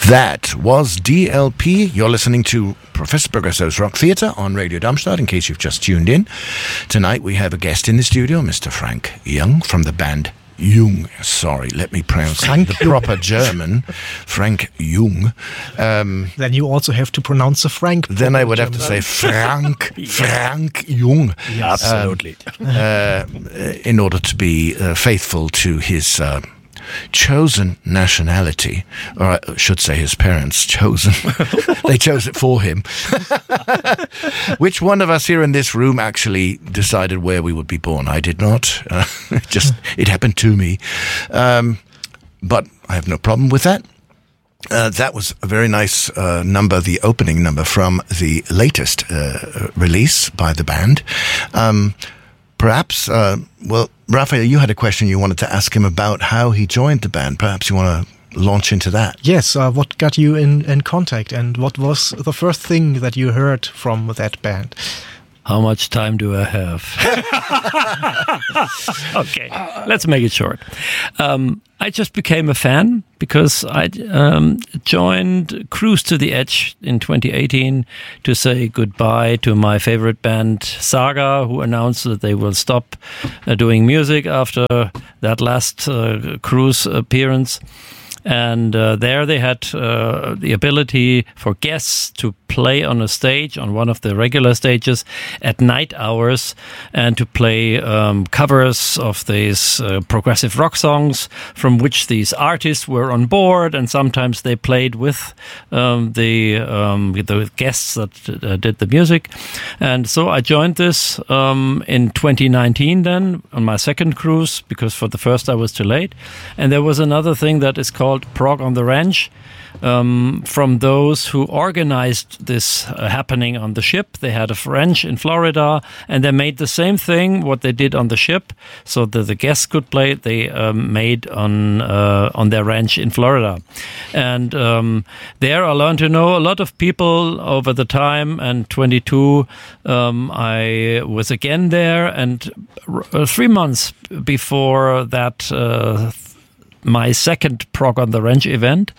That was DLP. You're listening to Professor Progresso's Rock Theatre on Radio Darmstadt, in case you've just tuned in. Tonight we have a guest in the studio, Mr. Frank Jung from the band Jung. Sorry, let me pronounce the proper German. Frank Jung. Then you also have to pronounce the Frank. Then I would have to say Frank Jung. Yeah, absolutely. In order to be faithful to his chosen nationality, or I should say his parents chosen. They chose it for him. Which one of us here in this room actually decided where we would be born? I did not. It happened to me. But I have no problem with that. That was a very nice number, the opening number from the latest release by the band. Perhaps, Raphael, you had a question you wanted to ask him about how he joined the band. Perhaps you want to launch into that. Yes, what got you in contact, and what was the first thing that you heard from that band? How much time do I have? Okay, let's make it short. I just became a fan because I joined Cruise to the Edge in 2018 to say goodbye to my favorite band, Saga, who announced that they will stop doing music after that last Cruise appearance. And there they had the ability for guests to play on a stage, on one of the regular stages, at night hours, and to play covers of these progressive rock songs from which these artists were on board, and sometimes they played with the guests that did the music. And so I joined this in 2019 then, on my second cruise, because for the first I was too late. And there was another thing that is called Prog on the Ranch, from those who organized this happening on the ship. They had a ranch in Florida, and they made the same thing what they did on the ship, so that the guests could play. They made on their ranch in Florida, and there I learned to know a lot of people over the time. And 22, I was again there, and 3 months before that. My second Prog on the Ranch event,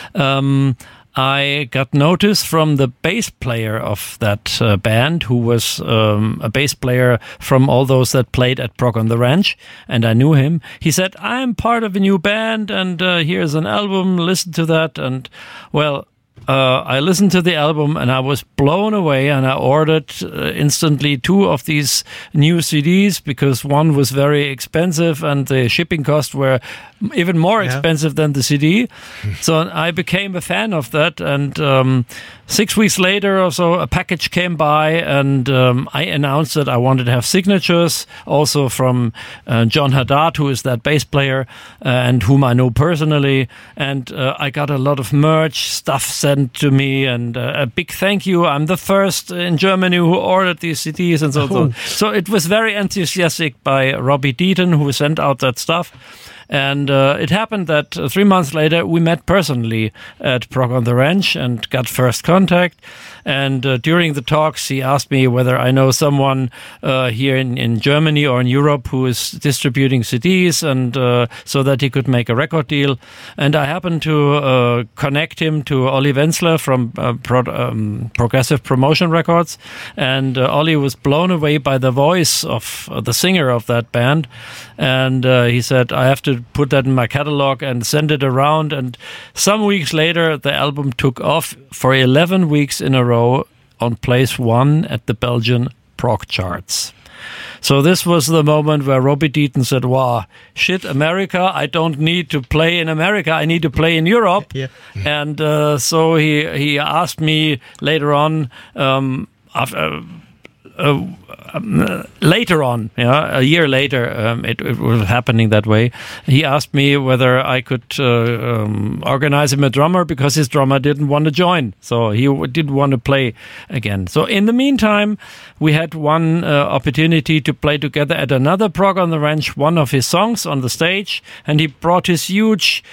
I got notice from the bass player of that band, who was a bass player from all those that played at Prog on the Ranch, and I knew him. He said, "I'm part of a new band, and here's an album, listen to that." And, well, I listened to the album and I was blown away, and I ordered instantly 2 of these new CDs, because one was very expensive and the shipping costs were even more expensive than the CD. So I became a fan of that, and 6 weeks later or so a package came by, and I announced that I wanted to have signatures also from John Haddad, who is that bass player and whom I know personally, and I got a lot of merch stuff sent to me, and a big thank you. I'm the first in Germany who ordered these CDs and so on. So it was very enthusiastic by Robbie Deaton, who sent out that stuff. And it happened that 3 months later we met personally at Prog on the Ranch and got first contact. And during the talks, he asked me whether I know someone here in Germany or in Europe who is distributing CDs, and so that he could make a record deal. And I happened to connect him to Olli Wenzler from Progressive Promotion Records. And Olli was blown away by the voice of the singer of that band. And he said, "I have to put that in my catalog and send it around." And some weeks later, the album took off for 11 weeks in a row on place 1 at the Belgian prog charts. So this was the moment where Robbie Deaton said, "Wow, shit, America, I don't need to play in America, I need to play in Europe." Yeah. And so he asked me later on, later on, a year later, it was happening that way. He asked me whether I could organize him a drummer, because his drummer didn't want to join. So he didn't want to play again. So in the meantime, we had one opportunity to play together at another Prog on the Ranch, one of his songs on the stage, and he brought his huge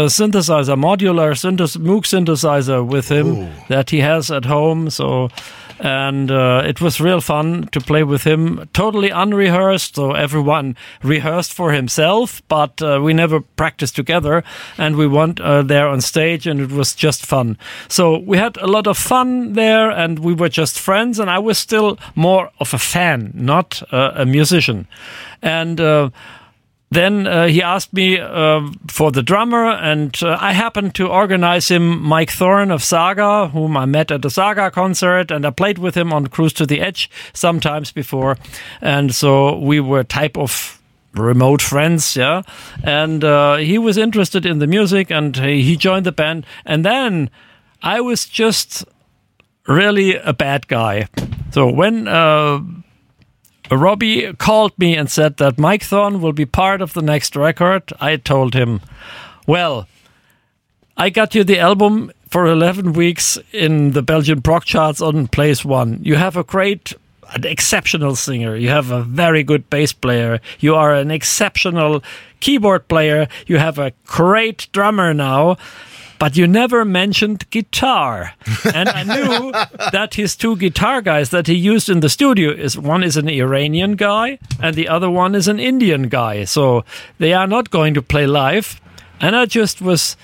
synthesizer, modular Moog synthesizer with him that he has at home. So and it was real fun to play with him. Totally unrehearsed, so everyone rehearsed for himself, but we never practiced together, and we went there on stage, and it was just fun. So we had a lot of fun there, and we were just friends, and I was still more of a fan, not a musician. And then he asked me for the drummer, and I happened to organize him Mike Thorne of Saga, whom I met at the Saga concert, and I played with him on Cruise to the Edge sometimes before. And so we were type of remote friends, yeah. And he was interested in the music, and he joined the band. And then I was just really a bad guy. So when Robbie called me and said that Mike Thorne will be part of the next record, I told him, well, I got you the album for 11 weeks in the Belgian prog charts on place 1. You have an exceptional singer. You have a very good bass player. You are an exceptional keyboard player. You have a great drummer now. But you never mentioned guitar. And I knew that his 2 guitar guys that he used in the studio, one is an Iranian guy and the other one is an Indian guy. So they are not going to play live. And I just was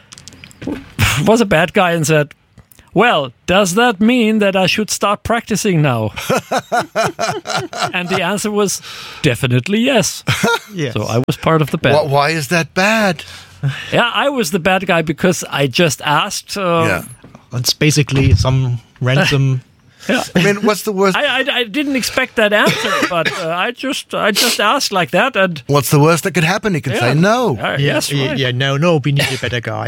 a bad guy and said, well, does that mean that I should start practicing now? And the answer was definitely yes. Yes. So I was part of the band. Why is that bad? Yeah, I was the bad guy because I just asked. It's basically some random. Yeah. I mean, what's the worst? I didn't expect that answer, but I just asked like that, and what's the worst that could happen? He can say no. Yes, right. No, we need a better guy.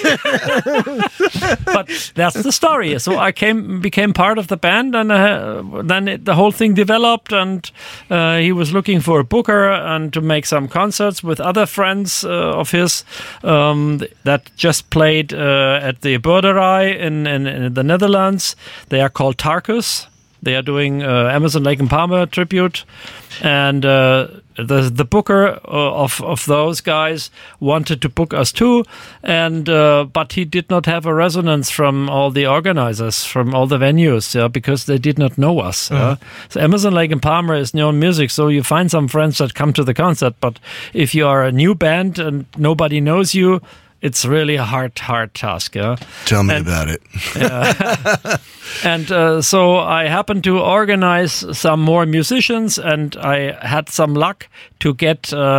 But that's the story. So I became part of the band, and then the whole thing developed, and he was looking for a booker and to make some concerts with other friends of his that just played at the Boerderij in the Netherlands. They are called Tarkus. They are doing Emerson, Lake and Palmer tribute, and the booker of those guys wanted to book us too, and but he did not have a resonance from all the organizers, from all the venues, because they did not know us. So Emerson, Lake and Palmer is known music, so you find some friends that come to the concert, but if you are a new band and nobody knows you, it's really a hard task. Yeah? Tell me about it. And so I happened to organize some more musicians, and I had some luck to get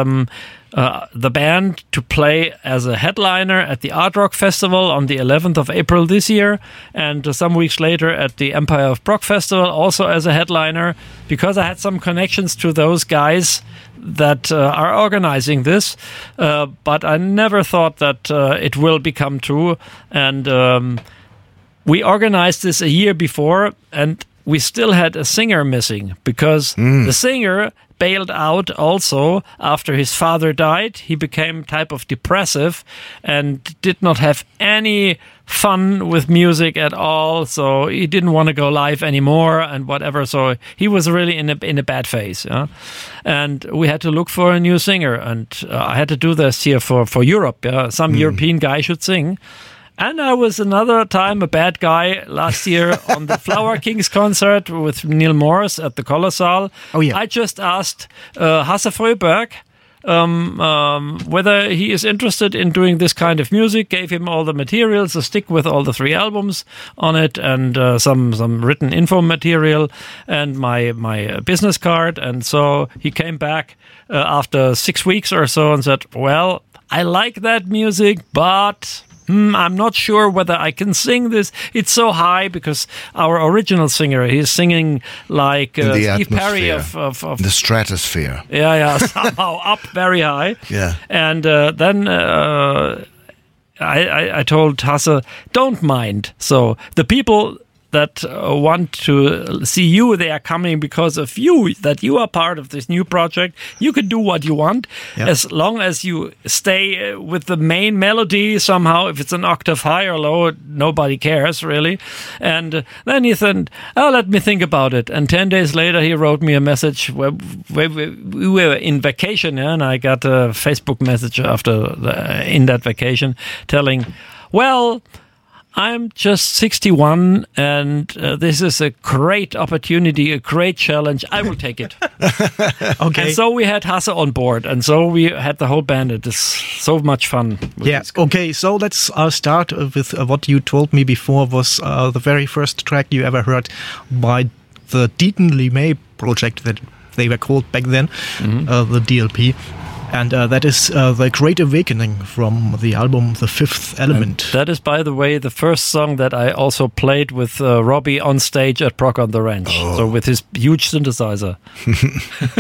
the band to play as a headliner at the Art Rock Festival on the 11th of April this year, and some weeks later at the Empire of Prog Festival also as a headliner, because I had some connections to those guys that are organizing this, but I never thought that it will become true. And we organized this a year before, and we still had a singer missing, because the singer bailed out also after his father died. He became type of depressive and did not have any fun with music at all, so he didn't want to go live anymore and whatever, so he was really in a bad phase. And we had to look for a new singer, and I had to do this here for Europe. Some European guy should sing. And I was another time a bad guy last year on the Flower Kings concert with Neil Morris at the Colossal. Oh, yeah. I just asked Hasse Fröberg whether he is interested in doing this kind of music, gave him all the materials, a stick with all the 3 albums on it, and some written info material, and my business card. And so he came back after 6 weeks or so and said, well, I like that music, but I'm not sure whether I can sing this. It's so high, because our original singer, he's singing like Steve Perry of the stratosphere. Yeah, somehow up very high. Yeah. And then I told Hasse, don't mind. So the people that want to see you, they are coming because of you, that you are part of this new project. You can do what you want, as long as you stay with the main melody somehow. If it's an octave high or low, nobody cares really. And then he said, let me think about it. And 10 days later, he wrote me a message where we were in vacation, and I got a Facebook message in that vacation telling, well, I'm just 61, and this is a great opportunity, a great challenge. I will take it. Okay. And so we had Hasse on board, and so we had the whole band. It is so much fun. Yeah. Okay. So let's start with what you told me before was the very first track you ever heard by the Deaton LeMay project that they were called back then, the DLP. And that is The Great Awakening from the album The Fifth Element. And that is, by the way, the first song that I also played with Robbie on stage at Prog on the Ranch. So with his huge synthesizer.